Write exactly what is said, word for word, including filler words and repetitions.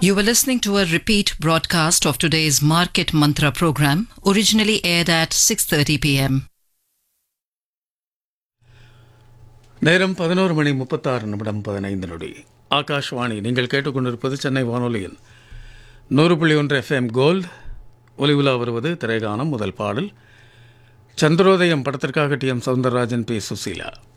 You were listening to a repeat broadcast of today's Market Mantra program, originally aired at six thirty p m. நேரம் பதினோரு மணி முப்பத்தாறு நிமிடம் பதினைந்து நொடி. ஆகாஷ்வாணி. நீங்கள் கேட்டுக்கொண்டிருப்பது சென்னை வானொலியின் நூறு புள்ளி ஒன்று எஃப்எம் கோல்ட். ஒலி உலா வருவது திரைகானம். முதல் பாடல் சந்திரோதயம் படத்திற்காக D M Soundararajan, B Susheela.